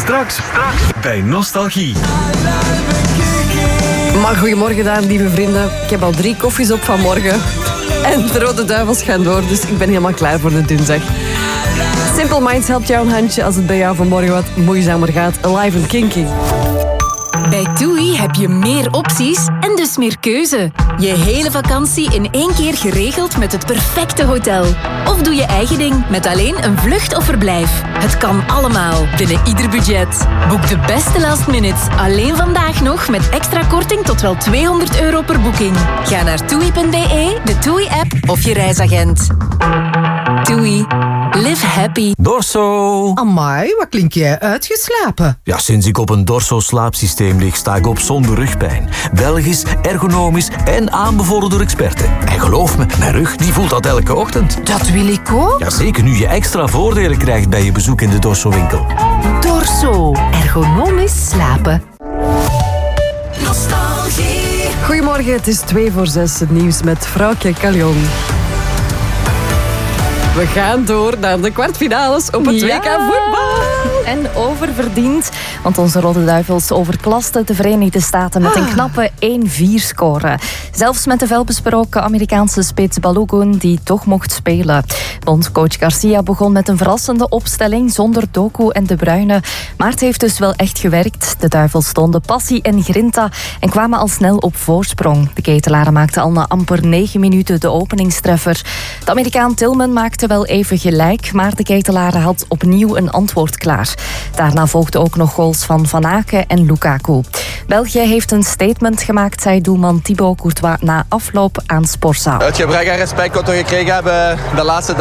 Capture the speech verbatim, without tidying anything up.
Straks, straks bij Nostalgie. Maar goedemorgen daar, lieve vrienden. Ik heb al drie koffies op vanmorgen. En de Rode Duivels gaan door, dus ik ben helemaal klaar voor de dinsdag. Simple Minds helpt jou een handje als het bij jou vanmorgen wat moeizamer gaat. Alive and kinky. Bij TUI heb je meer opties en dus meer keuze. Je hele vakantie in één keer geregeld met het perfecte hotel. Of doe je eigen ding met alleen een vlucht of verblijf. Het kan allemaal, binnen ieder budget. Boek de beste last minutes alleen vandaag nog met extra korting tot wel tweehonderd euro per boeking. Ga naar toei punt be, de TUI-app of je reisagent. TUI. Live happy. Dorso. Amai, wat klink jij uitgeslapen? Ja, sinds ik op een Dorso-slaapsysteem lig, sta ik op zonder rugpijn. Belgisch, ergonomisch en aanbevolen door experten. En geloof me, mijn rug die voelt dat elke ochtend. Dat wil ik ook. Ja, zeker nu je extra voordelen krijgt bij je bezoek in de Dorso-winkel. Dorso. Ergonomisch slapen. Nostalgie. Goedemorgen, het is twee voor zes. Het nieuws met Frauke Callion. We gaan door naar de kwartfinales op het Ja. W K voetbal. En oververdiend, want onze Rode Duivels overklasten de Verenigde Staten met een knappe één vier score. Zelfs met de felbesproken Amerikaanse spits Balogun, die toch mocht spelen. Bondscoach Garcia begon met een verrassende opstelling zonder Doku en De Bruyne. Maar het heeft dus wel echt gewerkt. De Duivels stonden passie en grinta en kwamen al snel op voorsprong. De Ketelaren maakten al na amper negen minuten de openingstreffer. De Amerikaan Tillman maakte wel even gelijk, maar de Ketelaren had opnieuw een antwoord klaar. Daarna volgden ook nog goals van Van Aken en Lukaku. België heeft een statement gemaakt, zei doelman Thibaut Courtois na afloop aan Sportzaal. Het gebrek aan respect wat we gekregen hebben de laatste